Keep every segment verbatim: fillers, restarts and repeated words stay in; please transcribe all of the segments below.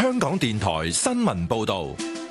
香港電台新聞報道。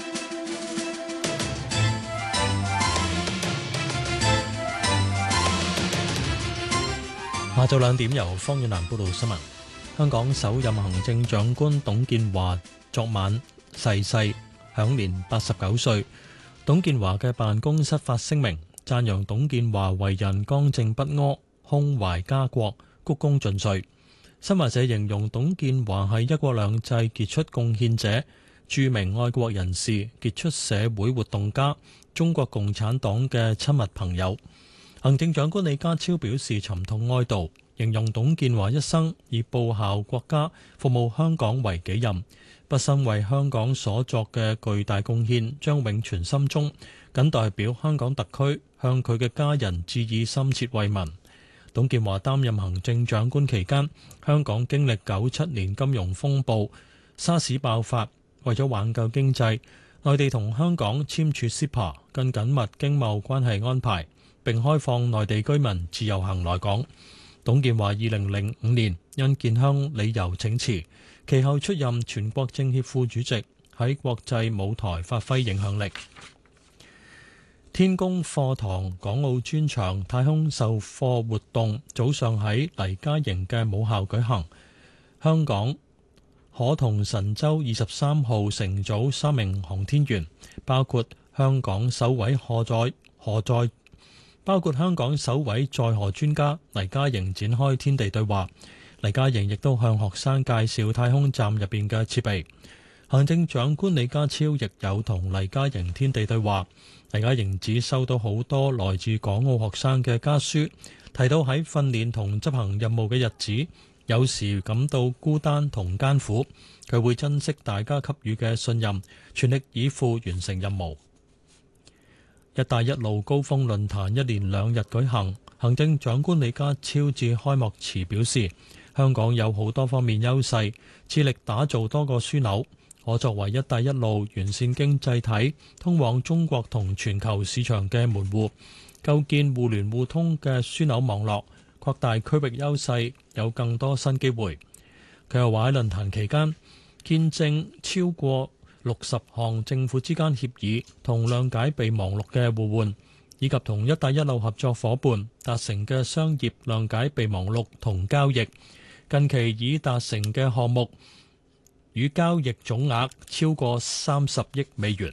下晝兩點由方遠南報道新聞。香港首任行政長官董建華昨晚逝世，享年八十九歲。董建華嘅辦公室發聲明，讚揚董建華為人剛正不阿、胸懷家國、鞠躬盡瘁。新華社形容董建華係一國兩制傑出貢獻者、著名愛國人士、傑出社會活動家、中國共產黨嘅親密朋友。行政長官李家超表示沉痛哀悼，形容董建華一生以報效國家、服務香港為己任，畢生為香港所作嘅巨大貢獻將永存心中，謹代表香港特區向佢嘅家人致以深切慰問。董建華擔任行政長官期間，香港經歷九七年金融風暴、沙士爆發，為咗挽救經濟，內地同香港簽署 C E P A 更緊密經貿關係安排，並開放內地居民自由行來港。董建華二零零五年因健康理由請辭，其後出任全國政協副主席，喺國際舞台發揮影響力。天宮課堂港澳專場太空授課活動早上喺黎嘉營嘅母校舉行。香港可同神舟二十三號乘組三名航天員，包括香港首位荷載荷載。包括香港首位載荷專家黎嘉營展開天地對話，黎嘉營亦都向學生介紹太空站入邊嘅設備。行政長官李家超亦有同黎嘉營天地對話。黎嘉營指收到好多來自港澳學生嘅家書，提到喺訓練同執行任務嘅日子，有時感到孤單同艱苦，佢會珍惜大家給予嘅信任，全力以赴完成任務。一帶一路高峰論壇一連兩日舉行，行政長官李家超致開幕詞表示，香港有好多方面優勢，致力打造多個樞紐，可作為一帶一路完善經濟體通往中國同全球市場嘅門戶，構建互聯互通嘅樞紐網絡，擴大區域優勢，有更多新機會。佢又話喺論壇期間，見證超過六十項政府之間協議同諒解備忘錄嘅互換，以及同一帶一路合作夥伴達成嘅商業諒解備忘錄同交易，近期已達成嘅項目與交易總額超過三十億美元。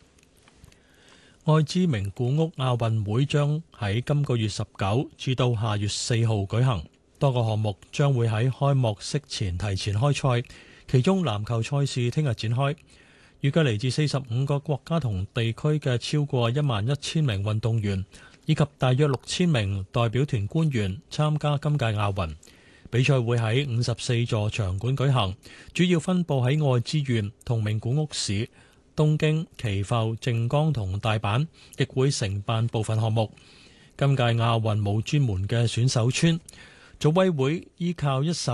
愛知名古屋亞運會將喺今個月十九至到下月四號舉行，多個項目將會喺開幕式前提前開賽，其中籃球賽事聽日展開。預計嚟自四十五個國家同地區嘅超過一萬一千名運動員，以及大約六千名代表團官員參加今屆亞運。比賽會喺五十四座場館舉行，主要分佈喺愛知縣同名古屋市、東京、岐阜、靜岡同大阪，亦會承辦部分項目。今屆亞運冇專門嘅選手村，組委會依靠一手